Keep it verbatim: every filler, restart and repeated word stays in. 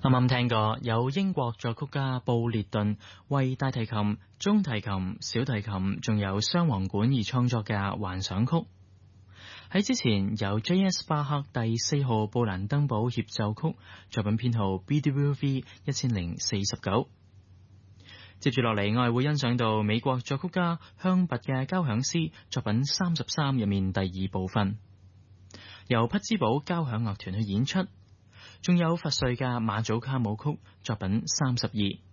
啱啱聽過有英國作曲家布列頓為大提琴、中提琴、小提琴仲有雙簧管而創作嘅幻想曲。喺之前有 J S 巴克第四號布蘭登堡協奏曲作品編號 B W V 一千零四十九。接住落嚟，我係會欣賞到美國作曲家香拔嘅交響詩作品三十三入面第二部分，由匹茲堡交響樂團去演出。仲有佛瑞嘅馬祖卡舞曲作品三十二。